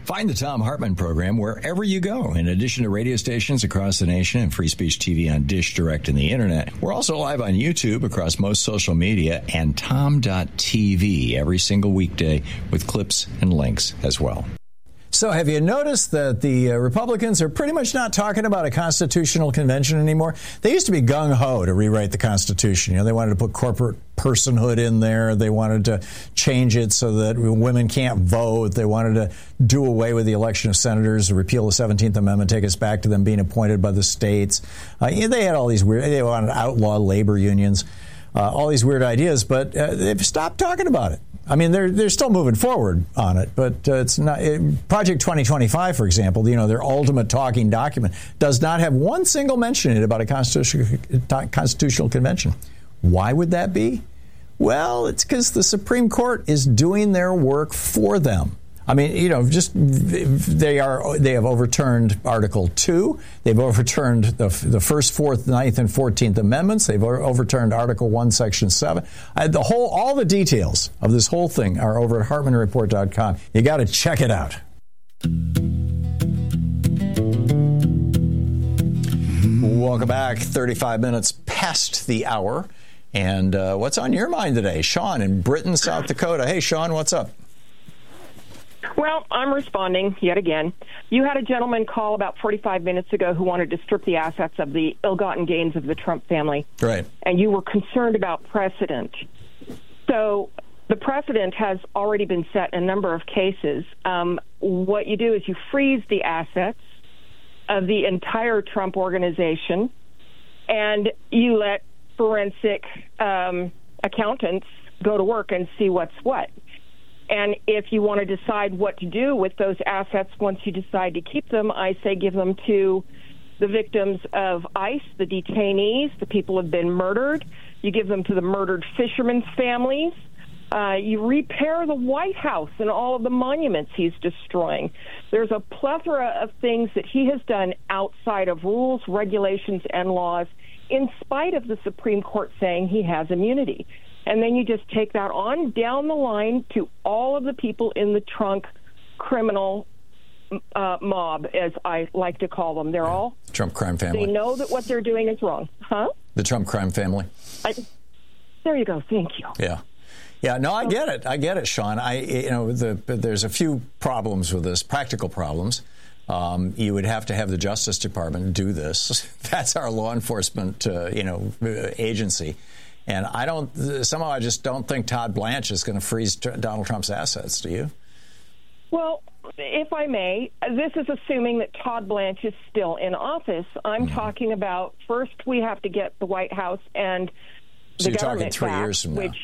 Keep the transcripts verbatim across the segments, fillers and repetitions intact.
Find the Thom Hartmann program wherever you go. In addition to radio stations across the nation and Free Speech T V on Dish Direct and the Internet, we're also live on YouTube across most social media and tom dot t v every single weekday with clips and links as well. So have you noticed that the uh, Republicans are pretty much not talking about a constitutional convention anymore? They used to be gung-ho to rewrite the Constitution. You know, they wanted to put corporate personhood in there. They wanted to change it so that women can't vote. They wanted to do away with the election of senators, repeal the seventeenth Amendment, take us back to them being appointed by the states. Uh, you know, they had all these weird, they wanted to outlaw labor unions, uh, all these weird ideas, but uh, they've stopped talking about it. I mean, they're they're still moving forward on it, but uh, it's not. It, Project twenty twenty-five, for example, you know, their ultimate talking document does not have one single mention in it about a constitutional constitutional convention. Why would that be? Well, it's because the Supreme Court is doing their work for them. I mean, you know, just they are they have overturned Article two. They've overturned the, the first, fourth, ninth, and fourteenth Amendments. They've overturned Article one, Section seven. Uh, the whole, all the details of this whole thing are over at hartmann report dot com. You got to check it out. Welcome back. thirty-five minutes past the hour. And uh, what's on your mind today? Sean in Britain, South Dakota. Hey, Sean, what's up? Well, I'm responding yet again. You had a gentleman call about forty-five minutes ago who wanted to strip the assets of the ill-gotten gains of the Trump family. Right. And you were concerned about precedent. So the precedent has already been set in a number of cases. Um, what you do is you freeze the assets of the entire Trump organization, and you let forensic um, accountants go to work and see what's what. And if you want to decide what to do with those assets once you decide to keep them, I say give them to the victims of ICE, the detainees, the people who have been murdered. You give them to the murdered fishermen's families. Uh, you repair the White House and all of the monuments he's destroying. There's a plethora of things that he has done outside of rules, regulations, and laws, in spite of the Supreme Court saying he has immunity. And then you just take that on down the line to all of the people in the trunk criminal uh, mob, as I like to call them. They're all Trump crime family. They know that what they're doing is wrong. Huh? The Trump crime family. I, there you go. Thank you. Yeah. Yeah, no, I get it. I get it, Sean. I, you know, the, there's a few problems with this, practical problems. Um, you would have to have the Justice Department do this. That's our law enforcement, uh, you know, agency. And I don't, somehow I just don't think Todd Blanche is going to freeze Donald Trump's assets. Do you? Well, if I may, this is assuming that Todd Blanche is still in office. I'm mm-hmm. talking about first we have to get the White House and so the you're government talking three back, years from now. Which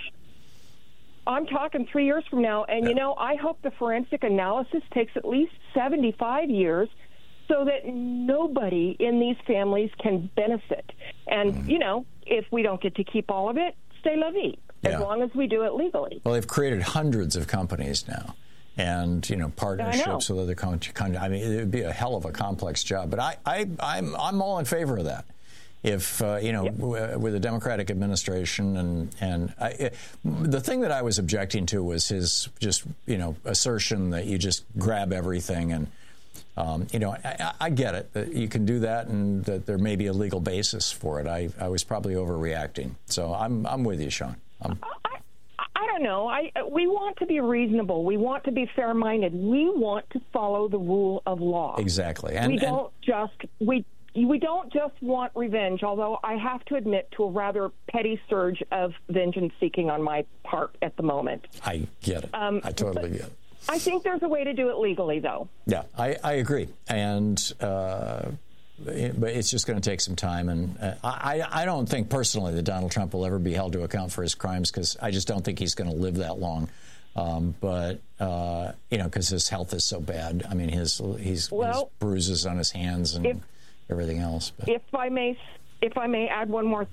I'm talking three years from now. And, yeah. you know, I hope the forensic analysis takes at least seventy-five years so that nobody in these families can benefit. And, mm-hmm. you know, if we don't get to keep all of it, stay la vie, as yeah. long as we do it legally. Well, they've created hundreds of companies now and, you know, partnerships with other countries. I mean, it would be a hell of a complex job. But I, I, I'm, I'm all in favor of that. If, uh, you know, yep. w- with a Democratic administration and, and I, it, the thing that I was objecting to was his just, you know, assertion that you just grab everything and, Um, you know, I, I get it that you can do that and that there may be a legal basis for it. I, I was probably overreacting. So I'm I'm with you, Sean. I'm, I, I don't know. I we want to be reasonable. We want to be fair-minded. We want to follow the rule of law. Exactly. And, we don't and, just we we don't just want revenge. Although I have to admit to a rather petty surge of vengeance seeking on my part at the moment. I get it. Um, I totally but, get it. I think there's a way to do it legally, though. Yeah, I, I agree. And uh, it, but it's just going to take some time. And uh, I, I don't think personally that Donald Trump will ever be held to account for his crimes because I just don't think he's going to live that long. Um, but, uh, you know, because his health is so bad. I mean, his, he's, well, his bruises on his hands and if, everything else. But. If I may, if I may add one more